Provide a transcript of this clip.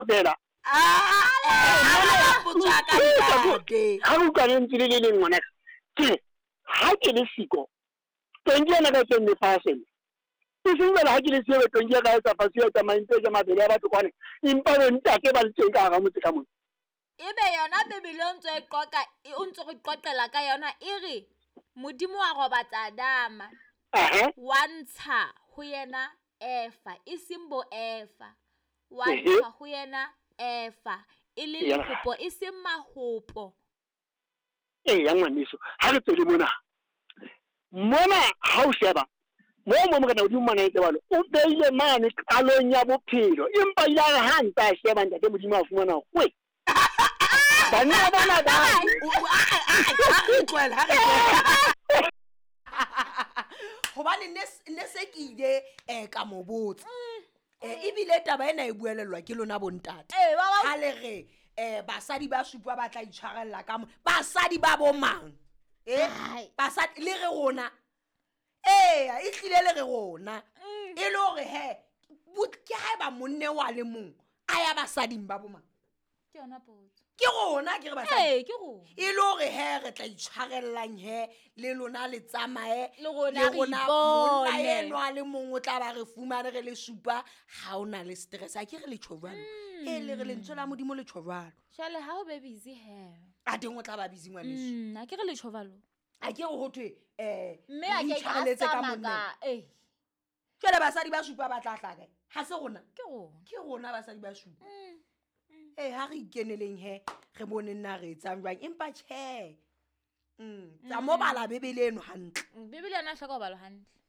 bela ha o ka ntse le leng ngwana ke ha ke le siko tonje na ka tsene fashion isingela ha ke le siko tonje ka etsa fasiya tsa mainte ke mabele ya batho kwane impa le ntate ba le teng ka ga motse ka motse ebe yona bebele o ntse e qoqa o ntse re qoqela ka yona ere modimo wa robatsa Adama wa ntsha ho yena Efa isimbo Efa wa ntsha ho yena Efa e le lehopo e se mahopo ya ngwaneso ha re tsele mona ha o sheba mo kana o mana etse balo o beile mane qalong ya bophelo empa ile ha ntsa sheba ntate modimo a fumana hwe bana ba tloela ha re hobane ne se ke ile ka mobotsa ebile taba ena e buelelwa ke lona bontate ha le re basadi ba supa ba tla itshwarella ka basadi ba bomang basadi le re rona e tlile le re rona e le hore ke ha ba monne wa le mong a ya basading ba bomang ke yona potso ke rona ke re basadi ke rona e le hore re tla itshwarellang le lona le tsamae le rona monna enwa le mong o tla ba re fumane re le supa ha ona le stress a ke re le tjhobalo le re lentswe la modimo le tjhobalo jale ha o be busy a ding o tla ba busy ngwaneso a ke re le tjhobalo a ke re ho thwe mme a ke ka monna jale basadi ba supa ba tla hlaka ha se rona ke rona basadi ba supa ha re ikeneleng re bone nna re etsang jwang empa tjhe tsa mo bala bebele eno hantle bebele yana hloka ho bala hantle